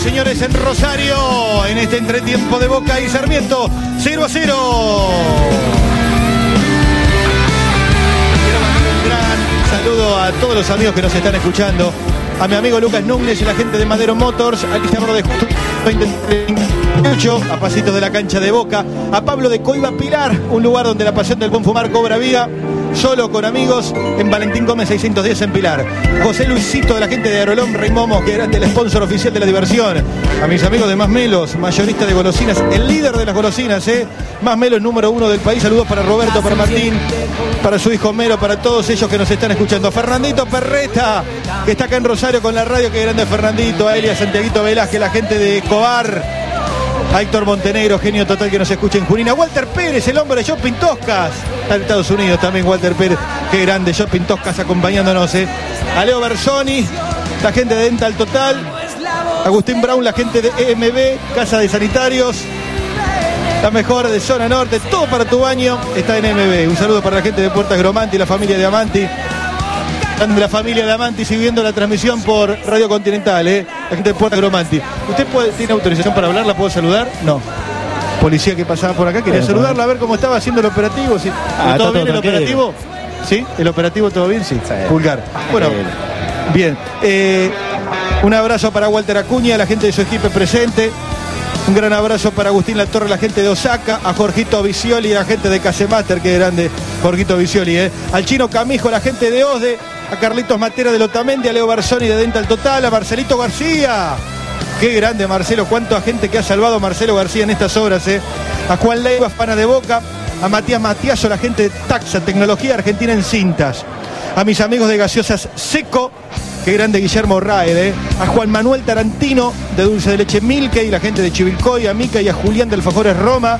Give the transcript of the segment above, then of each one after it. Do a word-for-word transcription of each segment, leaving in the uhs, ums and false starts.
señores, en Rosario, en este entretiempo de Boca y Sarmiento, cero a cero. Un gran saludo a todos los amigos que nos están escuchando. A mi amigo Lucas Núñez y la gente de Madero Motors, a Guillermo de Justo veinte treinta y ocho, a pasitos de la cancha de Boca, a Pablo de Coiba Pilar, un lugar donde la pasión del buen fumar cobra vida, solo con amigos, en Valentín Gómez seiscientos diez en Pilar. José Luisito de la gente de Arolón Rey Momo, que era el sponsor oficial de la diversión. A mis amigos de Más Melos, mayorista de golosinas, el líder de las golosinas, ¿eh? Más Melos número uno del país. Saludos para Roberto, para Martín, para su hijo Mero, para todos ellos que nos están escuchando. Fernandito Perreta, que está acá en Rosario con la radio, que grande Fernandito. A Elia Santiaguito Velázquez, la gente de Escobar. A Héctor Montenegro, genio total, que nos escucha en Junín. A Walter Pérez, el hombre de Shopping Toscas. Está en Estados Unidos también Walter Pérez. Qué grande, Shopping Toscas acompañándonos. ¿eh? A Leo Bersoni, la gente de Dental Total. Agustín Brown, la gente de E M B, Casa de Sanitarios. La mejor de Zona Norte, todo para tu baño está en E M B. Un saludo para la gente de Puertas Gromanti, la familia de Amanti. Están de la familia de Amanti siguiendo la transmisión por Radio Continental, ¿eh? La gente de Puertas Gromanti. ¿Usted puede, tiene autorización para hablar? ¿La puedo saludar? No. Policía que pasaba por acá, quería sí, saludarla, a ver cómo estaba haciendo el operativo. ¿Sí? Ah, ¿Todo bien el operativo? ¿Sí? ¿El operativo todo bien? Sí. sí. Pulgar. Bueno, bien. Eh, un abrazo para Walter Acuña, la gente de su equipo presente. Un gran abrazo para Agustín Latorre, la gente de Osaka, a Jorgito Vicioli y la gente de Casemaster, que grande Jorgito Vicioli, ¿eh? Al Chino Camijo, la gente de Osde, a Carlitos Matera de Lotamendi, a Leo Barzoni de Dental Total, a Marcelito García. Qué grande Marcelo, cuánta gente que ha salvado Marcelo García en estas obras, ¿eh? A Juan Leiva, pana de Boca, a Matías Matiaso, la gente de Taxa, Tecnología Argentina en cintas. A mis amigos de Gaseosas Seco, qué grande Guillermo Raed, ¿eh? A Juan Manuel Tarantino de Dulce de Leche Milke y la gente de Chivilcoy, a Mica y a Julián de Alfajores Roma.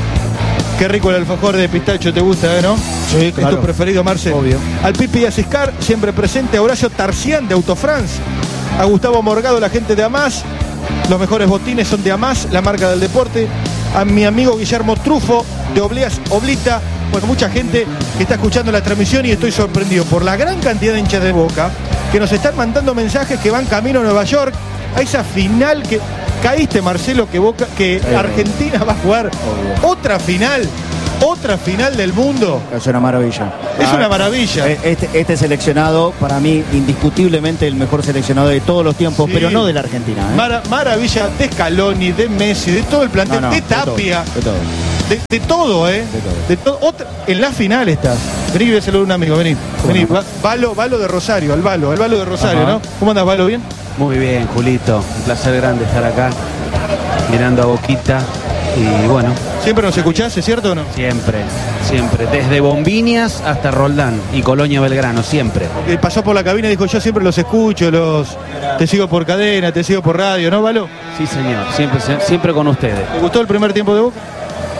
Qué rico el alfajor de pistacho, te gusta, ¿eh, no? Sí, claro. ¿Es tu preferido, Marce? Obvio. Al Pipi y a Ciscar, siempre presente. A Horacio Tarcián de Autofrance. A Gustavo Morgado, la gente de Amás. Los mejores botines son de Amás, la marca del deporte. A mi amigo Guillermo Trufo de Obleas Oblita. Bueno, mucha gente que está escuchando la transmisión y estoy sorprendido por la gran cantidad de hinchas de Boca que nos están mandando mensajes que van camino a Nueva York a esa final que caíste, Marcelo, que Boca, que Argentina va a jugar otra final, otra final del mundo. Es una maravilla. Es una maravilla. Este, este seleccionado, para mí, indiscutiblemente el mejor seleccionado de todos los tiempos, sí. Pero no de la Argentina. ¿eh? Mara, maravilla de Scaloni, de Messi, de todo el plantel, no, no, de Tapia. De todo. De, todo. de, de todo, ¿eh? De todo. De to otra, en la final estás. Vení que voy a saludar a un amigo, vení. Vení. Va, Valo, Valo de Rosario, al Valo, al Valo de Rosario, ajá. ¿No? ¿Cómo andas, Valo? ¿Bien? Muy bien, Julito. Un placer grande estar acá, mirando a Boquita. Y bueno. ¿Siempre nos escuchás, es cierto o no? Siempre, siempre. Desde Bombiñas hasta Roldán y Colonia Belgrano, siempre. Eh, pasó por la cabina y dijo, yo siempre los escucho, los te sigo por cadena, te sigo por radio, ¿no, Valo? Sí, señor. Siempre, siempre con ustedes. ¿Te gustó el primer tiempo de Boca?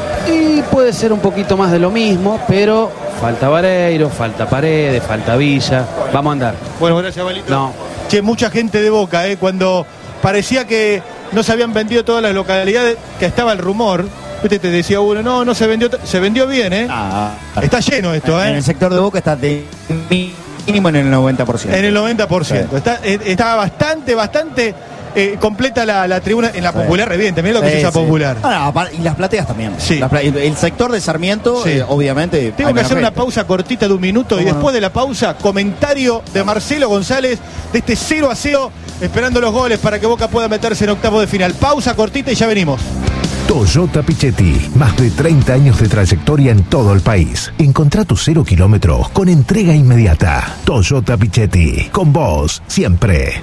Y puede ser un poquito más de lo mismo, pero falta Vareiro, falta Paredes, falta Villa. Vamos a andar. Bueno, gracias, Valito. No. Che, mucha gente de Boca, ¿eh? Cuando parecía que no se habían vendido todas las localidades, que estaba el rumor, ¿viste? Te decía uno, no, no se vendió, se vendió bien, ¿eh? Ah, está lleno esto, ¿eh? En el sector de Boca está de mínimo en el noventa por ciento. En el noventa por ciento. Sí. Está, está bastante, bastante eh, completa la, la tribuna, en la sí. Popular, evidente, mirá lo que sí, es esa sí. Popular. Ah, no, y las plateas también. Sí. Las plateas, el sector de Sarmiento, sí. eh, obviamente. Tengo que hacer gente. Una pausa cortita de un minuto y después no? de la pausa, comentario de Marcelo González de este cero a cero, esperando los goles para que Boca pueda meterse en octavo de final. Pausa cortita y ya venimos. Toyota Pichetti, más de treinta años de trayectoria en todo el país. Encontrá tus cero kilómetros con entrega inmediata. Toyota Pichetti, con vos siempre.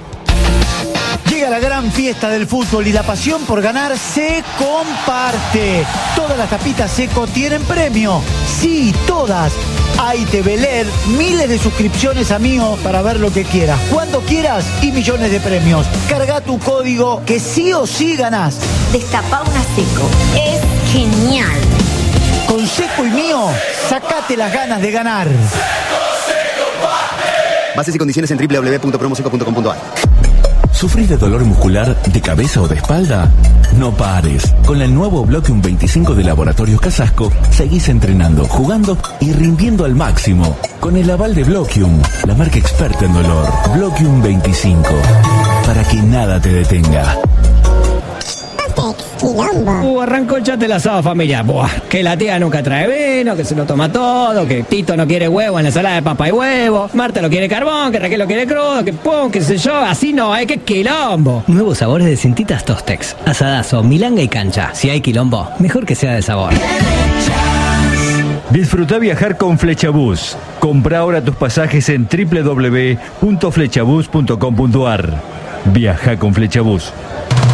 Llega la gran fiesta del fútbol y la pasión por ganar se comparte. Todas las tapitas Seco tienen premio. Sí, todas. Ahí te ve leer miles de suscripciones a Mío para ver lo que quieras, cuando quieras y millones de premios. Carga tu código que sí o sí ganás. Destapá una Seco. Es genial. Con Seco y Mío, sacate las ganas de ganar. Bases y condiciones en doble u doble u doble u punto promoseco punto com punto a r. ¿Sufrís de dolor muscular de cabeza o de espalda? No pares. Con el nuevo Bloquium veinticinco de Laboratorios Casasco, seguís entrenando, jugando y rindiendo al máximo. Con el aval de Bloquium, la marca experta en dolor. Bloquium veinticinco. Para que nada te detenga. quilombo. Uh, arrancó el chat del asado familiar. Buah, que la tía nunca trae vino, que se lo toma todo, que Tito no quiere huevo en la ensalada de papa y huevo, Marta lo quiere carbón, que Raquel lo quiere crudo, que pum, qué sé yo, así no hay, que quilombo. Nuevos sabores de Cintitas Tostex, asadazo, milanga y cancha. Si hay quilombo, mejor que sea de sabor. Disfruta viajar con Flechabús. Compra ahora tus pasajes en doble u doble u doble u punto flechabús punto com punto a r. Viaja con Flechabús.